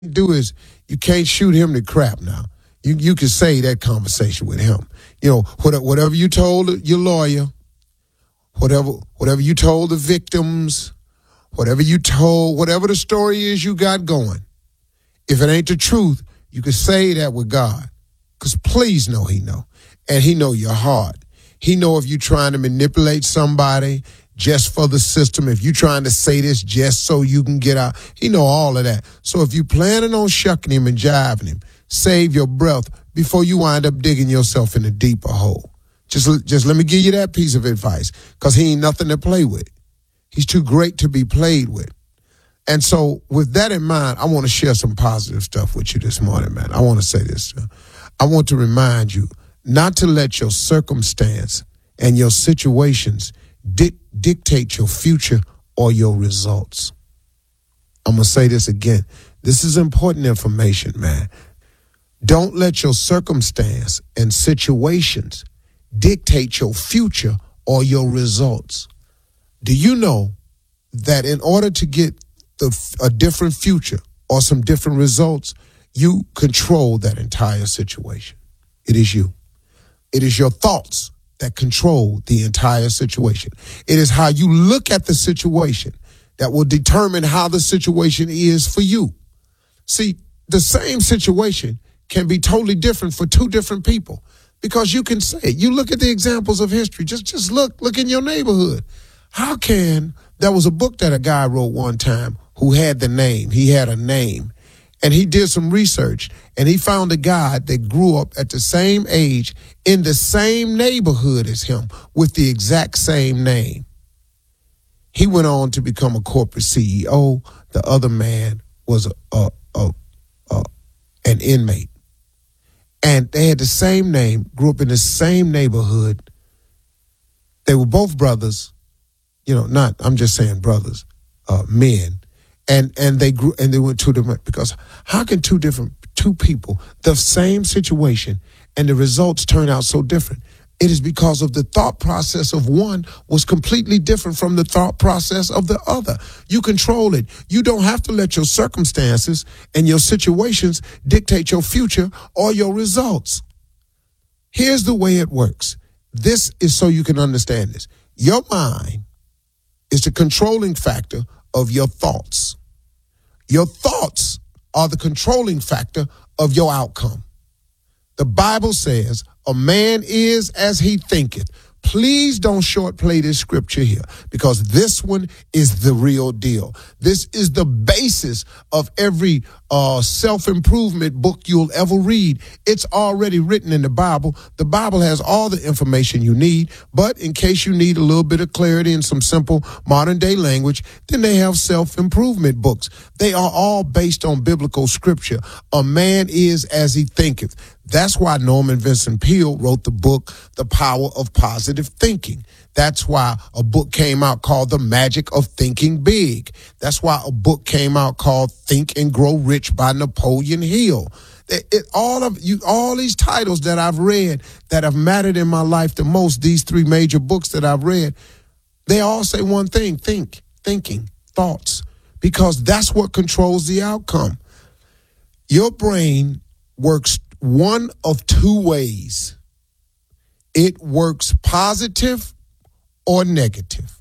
do is you can't shoot him to crap now. You can say that conversation with him. Whatever you told your lawyer, whatever you told the victims, whatever the story is you got going, if it ain't the truth, you can say that with God. Because please know he know. And he know your heart. He know if you trying to manipulate somebody just for the system, if you trying to say this just so you can get out, he know all of that. So if you planning on shucking him and jiving him, save your breath before you wind up digging yourself in a deeper hole. Just let me give you that piece of advice, because he ain't nothing to play with. He's too great to be played with. And so with that in mind, I want to share some positive stuff with you this morning, man. I want to say this. I want to remind you not to let your circumstance and your situations dictate your future or your results. I'm going to say this again. This is important information, man. Don't let your circumstance and situations dictate your future or your results. Do you know that in order to get a different future or some different results, you control that entire situation? It is you. It is your thoughts that control the entire situation. It is how you look at the situation that will determine how the situation is for you. See, the same situation can be totally different for two different people, because you can say it. You look at the examples of history. Just look in your neighborhood. There was a book that a guy wrote one time who had he had a name, and he did some research, and he found a guy that grew up at the same age in the same neighborhood as him with the exact same name. He went on to become a corporate CEO. The other man was an inmate. And they had the same name, grew up in the same neighborhood. They were both brothers, I'm just saying brothers, men. And they grew, and they went two different, because how can two people, the same situation, and the results turn out so different? It is because of the thought process of one was completely different from the thought process of the other. You control it. You don't have to let your circumstances and your situations dictate your future or your results. Here's the way it works. This is so you can understand this. Your mind is the controlling factor of your thoughts. Your thoughts are the controlling factor of your outcome. The Bible says, a man is as he thinketh. Please don't short play this scripture here, because this one is the real deal. This is the basis of every self-improvement book you'll ever read. It's already written in the Bible. The Bible has all the information you need, but in case you need a little bit of clarity and some simple modern day language, then they have self-improvement books. They are all based on biblical scripture. A man is as he thinketh. That's why Norman Vincent Peale wrote the book, The Power of Positive Thinking. That's why a book came out called The Magic of Thinking Big. That's why a book came out called Think and Grow Rich by Napoleon Hill. All these titles that I've read that have mattered in my life the most, these three major books that I've read, they all say one thing: thinking, thoughts, because that's what controls the outcome. Your brain works one of two ways. It works positive or negative.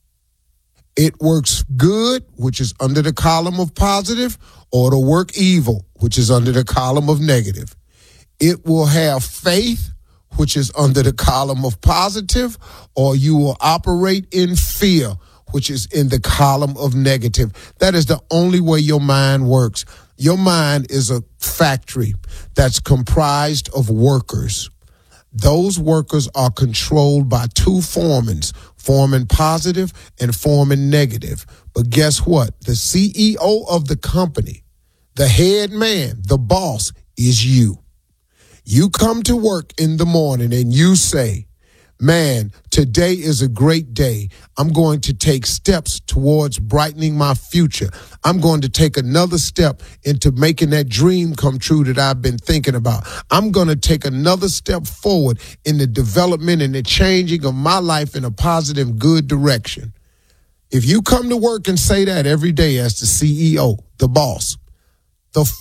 It works good, which is under the column of positive, or it'll work evil, which is under the column of negative. It will have faith, which is under the column of positive, or you will operate in fear, which is in the column of negative. That is the only way your mind works. Your mind is a factory that's comprised of workers. Those workers are controlled by two foremans, foreman positive and foreman negative. But guess what? The CEO of the company, the head man, the boss, is you. You come to work in the morning and you say, man, today is a great day. I'm going to take steps towards brightening my future. I'm going to take another step into making that dream come true that I've been thinking about. I'm going to take another step forward in the development and the changing of my life in a positive, good direction. If you come to work and say that every day as the CEO, the boss, the